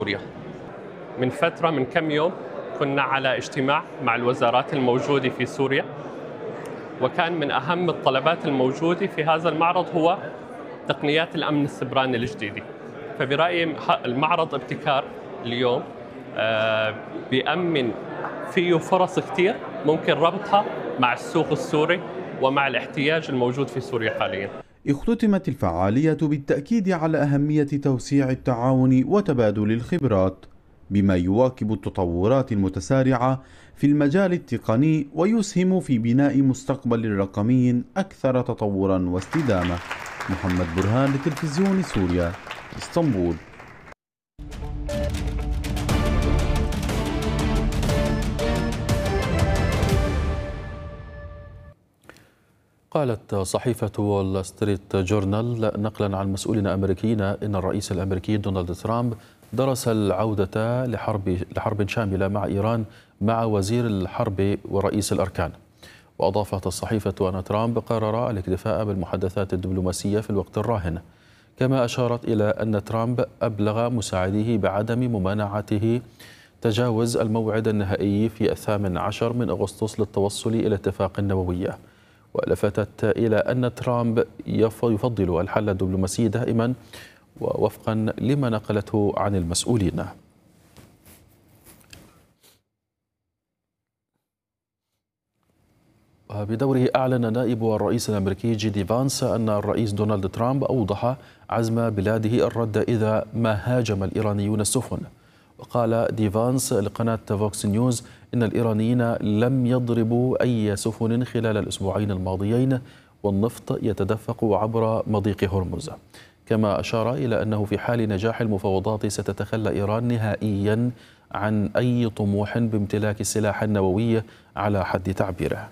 سوريا. من فترة من كم يوم كنا على اجتماع مع الوزارات الموجودة في سوريا، وكان من أهم الطلبات الموجودة في هذا المعرض هو تقنيات الأمن السيبراني الجديدة. فبرأيي المعرض ابتكار اليوم بيأمن فيه فرص كتير ممكن ربطها مع السوق السوري ومع الاحتياج الموجود في سوريا حاليا. اختتمت الفعالية بالتأكيد على أهمية توسيع التعاون وتبادل الخبرات، بما يواكب التطورات المتسارعة في المجال التقني ويسهم في بناء مستقبل رقمي أكثر تطورا واستدامة. محمد برهان لتلفزيون سوريا، اسطنبول. قالت صحيفة وول ستريت جورنال نقلا عن مسؤولين أمريكيين إن الرئيس الأمريكي دونالد ترامب درس العودة لحرب شاملة مع إيران مع وزير الحرب ورئيس الأركان. وأضافت الصحيفة أن ترامب قرر الاكتفاء بالمحادثات الدبلوماسية في الوقت الراهن، كما أشارت إلى أن ترامب أبلغ مساعديه بعدم ممانعته تجاوز الموعد النهائي في 18 من أغسطس للتوصل إلى اتفاق نووي. ولفتت إلى أن ترامب يفضل الحل الدبلوماسي دائما ووفقا لما نقلته عن المسؤولين. وبدوره أعلن نائب الرئيس الأمريكي جي فانس أن الرئيس دونالد ترامب أوضح عزم بلاده الرد إذا ما هاجم الإيرانيون السفن. وقال ديفانس لقناة فوكس نيوز إن الإيرانيين لم يضربوا أي سفن خلال الأسبوعين الماضيين، والنفط يتدفق عبر مضيق هرمز. كما أشار إلى أنه في حال نجاح المفاوضات ستتخلى إيران نهائيا عن أي طموح بامتلاك السلاح النووي على حد تعبيره.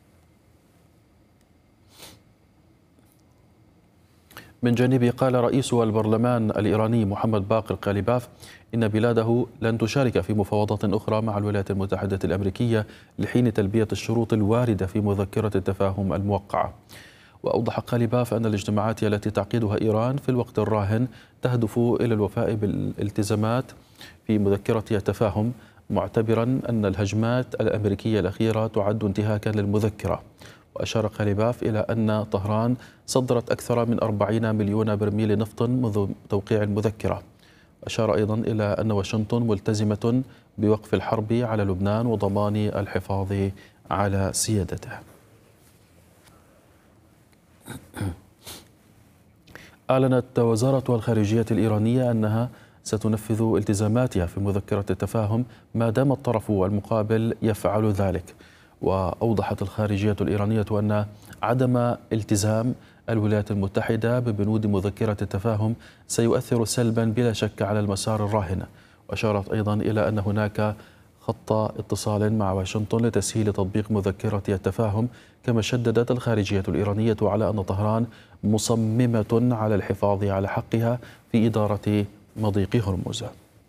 من جانبه قال رئيس البرلمان الإيراني محمد باقر قاليباف إن بلاده لن تشارك في مفاوضات أخرى مع الولايات المتحدة الأمريكية لحين تلبية الشروط الواردة في مذكرة التفاهم الموقعة. وأوضح قاليباف أن الاجتماعات التي تعقدها إيران في الوقت الراهن تهدف إلى الوفاء بالالتزامات في مذكرة التفاهم، معتبرا أن الهجمات الأمريكية الأخيرة تعد انتهاكا للمذكرة. وأشار قاليباف إلى أن طهران صدرت أكثر من 40 مليون برميل نفط منذ توقيع المذكرة. أشار أيضا إلى أن واشنطن ملتزمة بوقف الحرب على لبنان وضمان الحفاظ على سيادته. أعلنت وزارة الخارجية الإيرانية أنها ستنفذ التزاماتها في مذكرة التفاهم ما دام الطرف المقابل يفعل ذلك. وأوضحت الخارجية الإيرانية أن عدم التزام الولايات المتحدة ببنود مذكرة التفاهم سيؤثر سلبا بلا شك على المسار الراهن. وأشارت أيضا إلى أن هناك خط اتصال مع واشنطن لتسهيل تطبيق مذكرة التفاهم. كما شددت الخارجية الإيرانية على أن طهران مصممة على الحفاظ على حقها في إدارة مضيق هرمز.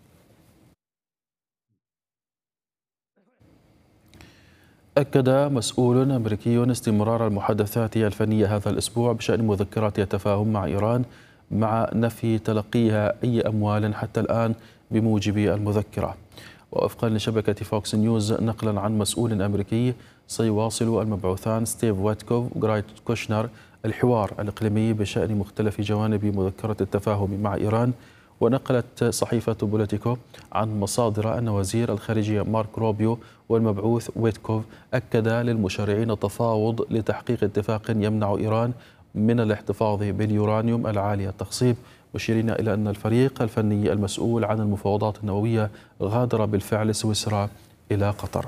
أكد مسؤول أمريكي استمرار المحادثات الفنية هذا الأسبوع بشأن مذكرات التفاهم مع إيران، مع نفي تلقيها أي أموال حتى الآن بموجب المذكرة. ووفقا لشبكة فوكس نيوز نقلا عن مسؤول أمريكي، سيواصل المبعوثان ستيف ويتكوف وجرايت كوشنر الحوار الإقليمي بشأن مختلف جوانب مذكرة التفاهم مع إيران. ونقلت صحيفة بوليتيكو عن مصادر أن وزير الخارجية مارك روبيو والمبعوث ويتكوف أكد للمشارعين التفاوض لتحقيق اتفاق يمنع إيران من الاحتفاظ باليورانيوم العالي التخصيب، مشيرين إلى أن الفريق الفني المسؤول عن المفاوضات النووية غادر بالفعل سويسرا إلى قطر.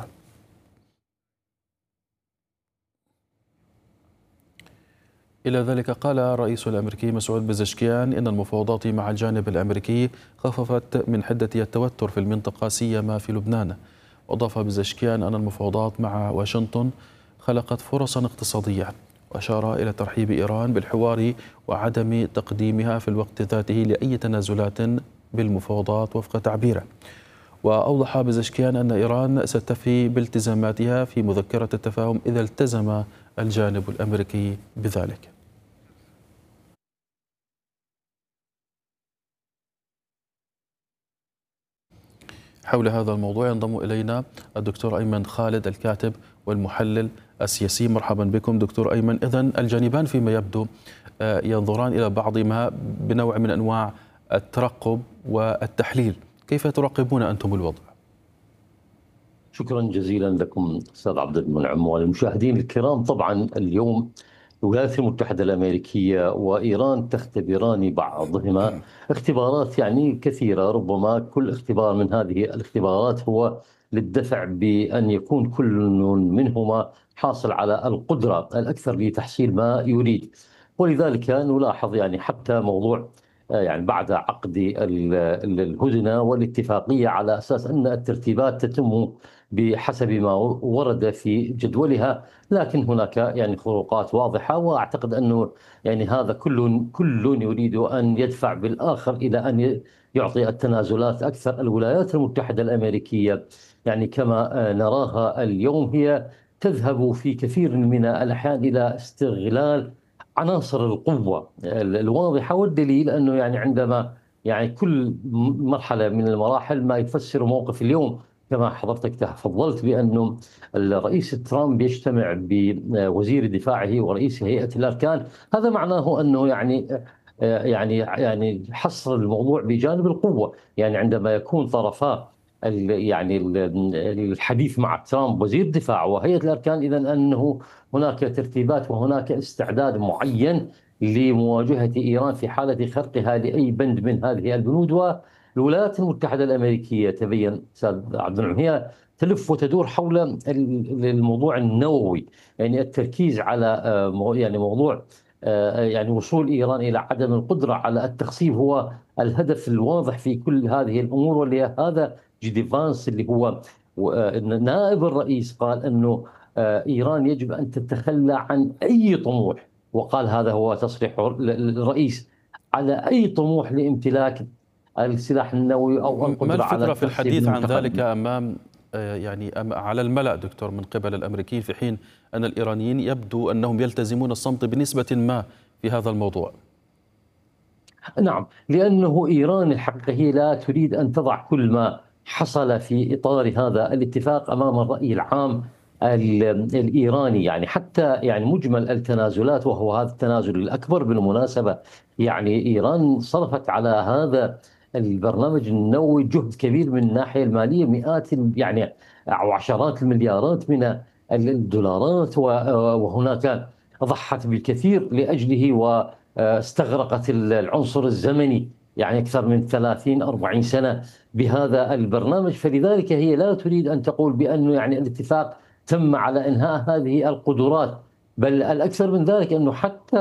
إلى ذلك قال الرئيس الأمريكي مسعود بزشكيان إن المفاوضات مع الجانب الأمريكي خففت من حدة التوتر في المنطقة سيما في لبنان. وأضاف بزشكيان أن المفاوضات مع واشنطن خلقت فرصا اقتصادية، وأشار إلى ترحيب إيران بالحوار وعدم تقديمها في الوقت ذاته لأي تنازلات بالمفاوضات وفق تعبيره. وأوضح بزشكيان أن إيران ستفي بالتزاماتها في مذكرة التفاهم إذا التزم الجانب الأمريكي بذلك. حول هذا الموضوع ينضم إلينا الدكتور أيمن خالد الكاتب والمحلل السياسي. مرحبا بكم دكتور أيمن. إذن الجانبان فيما يبدو ينظران إلى بعضهما بنوع من أنواع الترقب والتحليل، كيف تراقبون أنتم الوضع؟ شكرا جزيلا لكم أستاذ عبد المنعم والمشاهدين الكرام. طبعا اليوم الولايات المتحدة الأمريكية وإيران تختبران بعضهما اختبارات يعني كثيرة، ربما كل اختبار من هذه الاختبارات هو للدفع بأن يكون كل منهما حاصل على القدرة الأكثر لتحصيل ما يريد. ولذلك نلاحظ يعني حتى موضوع يعني بعد عقد الهدنة والاتفاقية على أساس أن الترتيبات تتم بحسب ما ورد في جدولها، لكن هناك يعني فروقات واضحة، وأعتقد أنه يعني هذا كل يريد أن يدفع بالآخر إلى أن يعطي التنازلات أكثر. الولايات المتحدة الأمريكية يعني كما نراها اليوم هي تذهب في كثير من الأحيان إلى استغلال عناصر القوة الواضحة، والدليل أنه يعني عندما يعني كل مرحلة من المراحل ما يفسر موقف اليوم كما حضرتك تفضلت بأنه الرئيس ترامب يجتمع بوزير دفاعه ورئيس هيئة الأركان، هذا معناه أنه يعني حصر الموضوع بجانب القوة. يعني عندما يكون طرفا يعني الحديث مع ترامب وزير دفاع وهيئة الأركان، إذن أنه هناك ترتيبات وهناك استعداد معين لمواجهة إيران في حالة خرقها لأي بند من هذه البنود. والولايات المتحدة الأمريكية تبين أستاذ عبد المنعم هي تلف وتدور حول الموضوع النووي، يعني التركيز على يعني موضوع يعني وصول إيران إلى عدم القدرة على التخصيب هو الهدف الواضح في كل هذه الأمور. ولهذا جدي فانس اللي هو نائب الرئيس قال أنه إيران يجب أن تتخلى عن أي طموح، وقال هذا هو تصريح الرئيس، على أي طموح لامتلاك السلاح النووي أو القدرة على ما الفكرة في الحديث عن ذلك أمام على الملأ دكتور من قبل الأمريكيين، في حين أن الإيرانيين يبدو أنهم يلتزمون الصمت بنسبة ما في هذا الموضوع؟ نعم، لأنه إيران الحقيقة هي لا تريد أن تضع كل ما حصل في إطار هذا الاتفاق أمام الرأي العام الإيراني. يعني حتى يعني مجمل التنازلات، وهو هذا التنازل الأكبر بالمناسبة، يعني إيران صرفت على هذا البرنامج النووي جهد كبير من الناحية المالية، مئات يعني أو عشرات المليارات من الدولارات، وهناك ضحت بالكثير لأجله واستغرقت العنصر الزمني يعني أكثر من 30-40 سنة بهذا البرنامج. فلذلك هي لا تريد أن تقول بأنه يعني الاتفاق تم على إنهاء هذه القدرات، بل الأكثر من ذلك أنه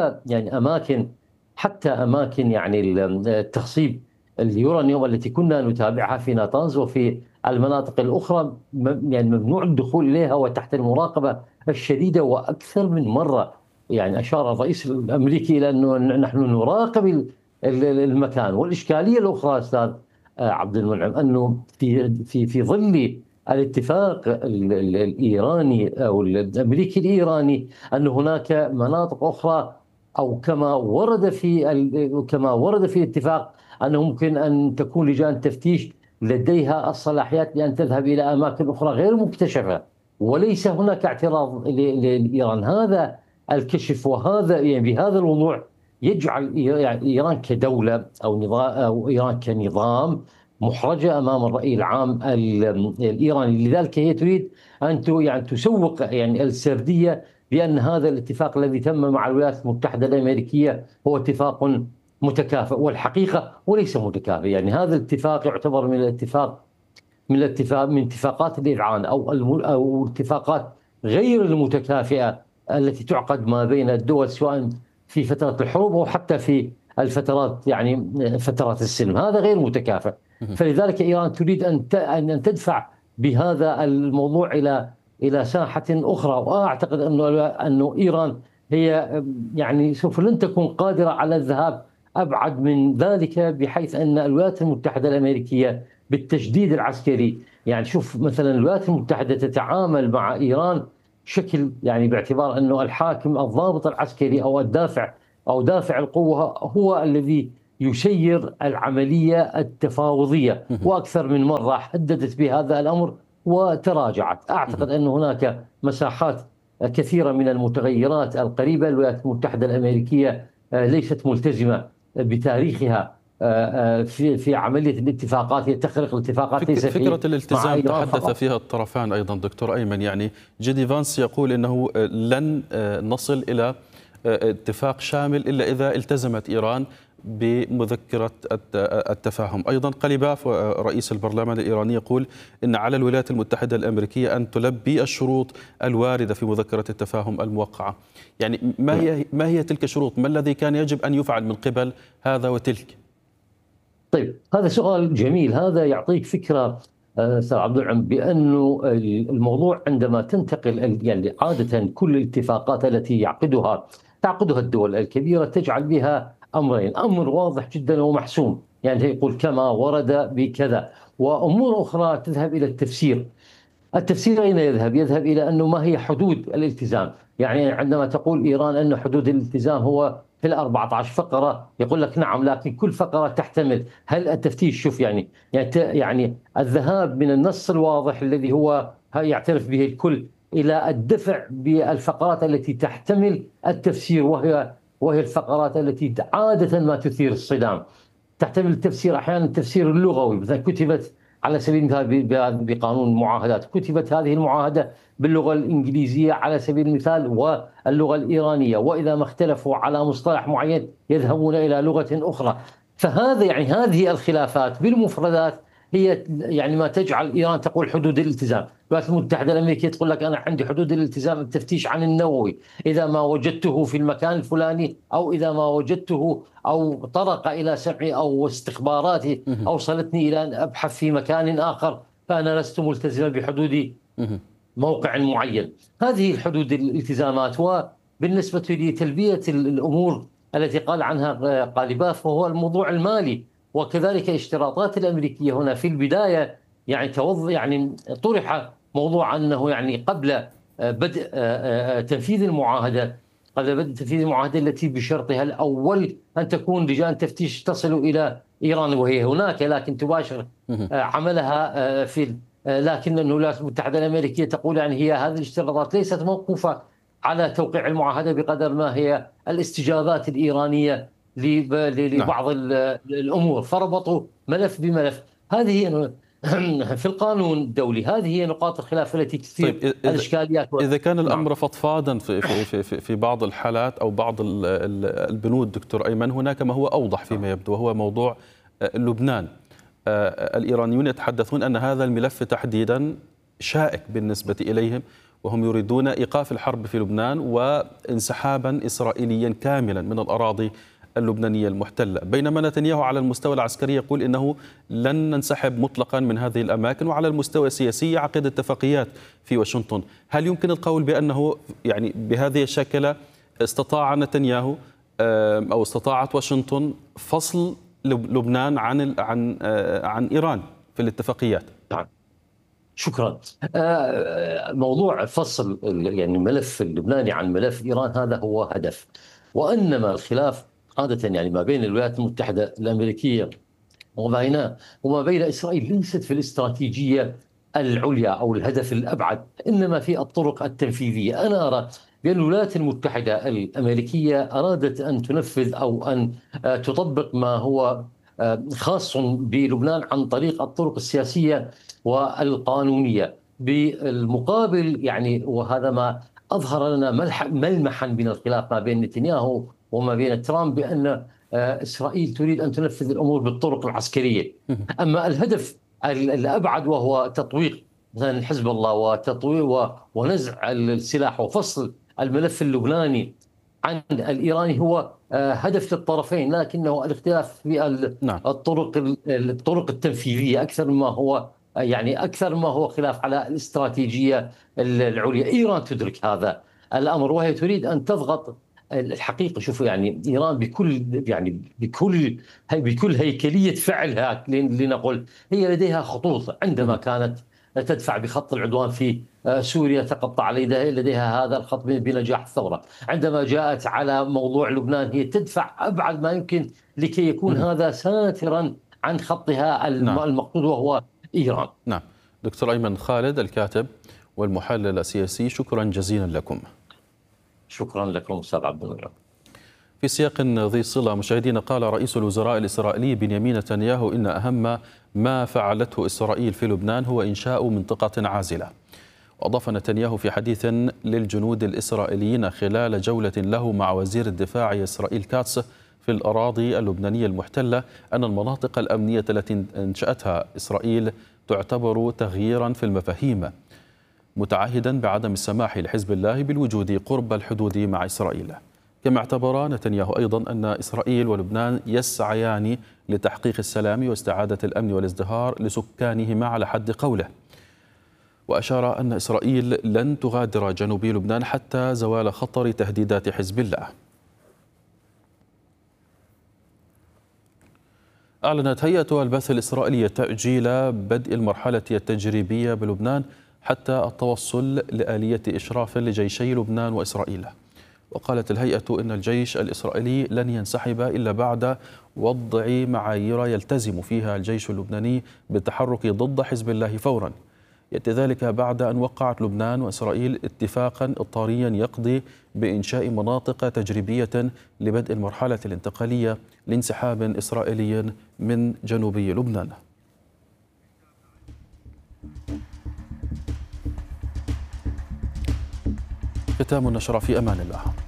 حتى أماكن يعني التخصيب اليورانيوم التي كنا نتابعها في ناتانز وفي المناطق الأخرى يعني ممنوع الدخول إليها وتحت المراقبة الشديدة. وأكثر من مرة يعني أشار الرئيس الأمريكي إلى أنه نحن نراقب المكان. والإشكالية الأخرى أستاذ عبد المنعم أنه في ظل الاتفاق الإيراني أو الأمريكي الإيراني أن هناك مناطق أخرى، أو كما ورد في الاتفاق أنه ممكن أن تكون لجان تفتيش لديها الصلاحيات لأن تذهب إلى أماكن أخرى غير مكتشفة، وليس هناك اعتراض لإيران. هذا الكشف وهذا يعني بهذا الوضوح يجعل إيران كدولة أو إيران كنظام محرجة أمام الرأي العام الإيراني. لذلك هي تريد أن يعني تسوق يعني السردية بأن هذا الاتفاق الذي تم مع الولايات المتحدة الأمريكية هو اتفاق متكافئ، والحقيقة وليس متكافئ. يعني هذا الاتفاق يعتبر من اتفاقات الإذعان أو الاتفاقات غير المتكافئة التي تعقد ما بين الدول، سواء في فترة الحروب أو حتى في الفترات يعني فترات السلم، هذا غير متكافئ. فلذلك إيران تريد أن تدفع بهذا الموضوع إلى ساحة أخرى. وأعتقد أنه إيران هي يعني سوف لن تكون قادرة على الذهاب أبعد من ذلك، بحيث أن الولايات المتحدة الأمريكية بالتجديد العسكري، يعني شوف مثلا الولايات المتحدة تتعامل مع إيران شكل يعني باعتبار أنه الحاكم الضابط العسكري أو الدافع أو دافع القوة هو الذي يسير العملية التفاوضية، وأكثر من مرة حددت بهذا الأمر وتراجعت. أعتقد أن هناك مساحات كثيرة من المتغيرات القريبة. الولايات المتحدة الأمريكية ليست ملتزمة بتاريخها في عملية الاتفاقات، هي تخرق الاتفاقات ليس فكرة الالتزام تحدث فقط. فيها الطرفان أيضا دكتور أيمن، يعني جيدي فانس يقول أنه لن نصل إلى اتفاق شامل إلا إذا التزمت إيران بمذكرة التفاهم. أيضا قليباف رئيس البرلمان الإيراني يقول إن على الولايات المتحدة الأمريكية أن تلبي الشروط الواردة في مذكرة التفاهم الموقعة. يعني ما هي تلك الشروط؟ ما الذي كان يجب أن يفعل من قبل هذا وتلك؟ طيب، هذا سؤال جميل. هذا يعطيك فكرة أستاذ عبد العم بأنه الموضوع عندما تنتقل، يعني عادة كل الاتفاقات التي تعقدها الدول الكبيرة تجعل بها أمرين: أمر واضح جدا ومحسوم، يعني يقول كما ورد بكذا، وأمور أخرى تذهب إلى التفسير. التفسير أين يذهب؟ يذهب إلى أنه ما هي حدود الالتزام. يعني عندما تقول إيران أن حدود الالتزام هو في 14 فقرة، يقول لك نعم، لكن كل فقرة تحتمل. هل التفتيش، شوف يعني الذهاب من النص الواضح الذي هو يعترف به الكل إلى الدفع بالفقرات التي تحتمل التفسير، وهي الفقرات التي عادة ما تثير الصدام. تحتمل التفسير أحيانا التفسير اللغوي، مثلا كتبت على سبيل المثال بقانون المعاهدات، كتبت هذه المعاهدة باللغة الإنجليزية على سبيل المثال واللغة الإيرانية، وإذا ما اختلفوا على مصطلح معين يذهبون إلى لغة أخرى. فهذا يعني هذه الخلافات بالمفردات هي يعني ما تجعل إيران تقول حدود الالتزام. الولايات المتحدة الأمريكية تقول لك أنا عندي حدود الالتزام التفتيش عن النووي إذا ما وجدته في المكان الفلاني، أو إذا ما وجدته أو طرق إلى سمعي أو استخباراتي أوصلتني إلى أن أبحث في مكان آخر، فأنا لست ملتزما بحدود موقع معين. هذه الحدود الالتزامات. وبالنسبة لتلبية الأمور التي قال عنها قالباف وهو الموضوع المالي، وكذلك الاشتراطات الأمريكية هنا في البداية يعني طرح موضوع أنه يعني قبل بدء تنفيذ المعاهدة، التي بشرطها الأول أن تكون لجان تفتيش تصل إلى إيران وهي هناك، لكن تباشر عملها لكن الولايات المتحدة الأمريكية تقول يعني هي هذه الاشتراطات ليست موقوفة على توقيع المعاهدة بقدر ما هي الاستجابات الإيرانية لبعض الأمور، فربطوا ملف بملف. هذه في القانون الدولي، هذه هي نقاط الخلاف التي تثير الإشكاليات. إذا كان الأمر فضفاضا في بعض الحالات أو بعض البنود دكتور أيمن، هناك ما هو أوضح فيما يبدو، وهو موضوع لبنان. الإيرانيون يتحدثون أن هذا الملف تحديدا شائك بالنسبة إليهم، وهم يريدون إيقاف الحرب في لبنان وانسحابا إسرائيليا كاملا من الأراضي اللبنانية المحتلة، بينما نتنياهو على المستوى العسكري يقول إنه لن ننسحب مطلقا من هذه الأماكن، وعلى المستوى السياسي يعقد اتفاقيات في واشنطن. هل يمكن القول بأنه يعني بهذه الشكل استطاع نتنياهو أو استطاعت واشنطن فصل لبنان عن إيران في الاتفاقيات؟ شكرا. موضوع فصل يعني الملف اللبناني عن ملف إيران هذا هو هدف، وإنما الخلاف عادة يعني ما بين الولايات المتحدة الأمريكية وما بين إسرائيل ليست في الاستراتيجية العليا أو الهدف الأبعد، إنما في الطرق التنفيذية. أنا أرى بأن الولايات المتحدة الأمريكية أرادت أن تنفذ أو أن تطبق ما هو خاص بلبنان عن طريق الطرق السياسية والقانونية. بالمقابل يعني، وهذا ما أظهر لنا ملمحا من الخلاف ما بين نتنياهو وما بين ترامب، بأن إسرائيل تريد أن تنفذ الأمور بالطرق العسكرية. أما الهدف الأبعد وهو تطويق مثلا حزب الله وتطوير ونزع السلاح وفصل الملف اللبناني عن الإيراني هو هدف للطرفين، لكنه الاختلاف في الطرق التنفيذية أكثر ما هو خلاف على الاستراتيجية العليا. إيران تدرك هذا الأمر وهي تريد أن تضغط. الحقيقة شوفوا يعني إيران بكل هيكلية فعلها لنقول هي لديها خطوط. عندما كانت تدفع بخط العدوان في سوريا، تقطع لديها هذا الخط بنجاح الثورة. عندما جاءت على موضوع لبنان هي تدفع أبعد ما يمكن لكي يكون هذا ساترا عن خطها المقصود وهو إيران. نعم. دكتور أيمن خالد الكاتب والمحلل السياسي، شكرا جزيلا لكم. شكرا لكم أستاذ عبد الله. في سياق ذي صلة مشاهدينا، قال رئيس الوزراء الإسرائيلي بنيامين نتنياهو إن أهم ما فعلته إسرائيل في لبنان هو إنشاء منطقة عازلة. وأضاف نتنياهو في حديث للجنود الإسرائيليين خلال جولة له مع وزير الدفاع إسرائيل كاتس في الأراضي اللبنانية المحتلة أن المناطق الأمنية التي أنشأتها إسرائيل تعتبر تغييرا في المفاهيم، متعهدا بعدم السماح لحزب الله بالوجود قرب الحدود مع إسرائيل. كما اعتبر نتنياهو أيضا أن إسرائيل ولبنان يسعيان لتحقيق السلام واستعادة الأمن والازدهار لسكانهما على حد قوله. وأشار أن إسرائيل لن تغادر جنوب لبنان حتى زوال خطر تهديدات حزب الله. أعلنت هيئة البث الإسرائيلية تأجيل بدء المرحلة التجريبية بلبنان حتى التوصل لآلية إشراف لجيشي لبنان وإسرائيل. وقالت الهيئة إن الجيش الإسرائيلي لن ينسحب إلا بعد وضع معايير يلتزم فيها الجيش اللبناني بالتحرك ضد حزب الله فورا. يأتي ذلك بعد أن وقعت لبنان وإسرائيل اتفاقا اضطراريا يقضي بإنشاء مناطق تجريبية لبدء المرحلة الانتقالية لانسحاب إسرائيلي من جنوب لبنان. ختام النشرة، في أمان الله.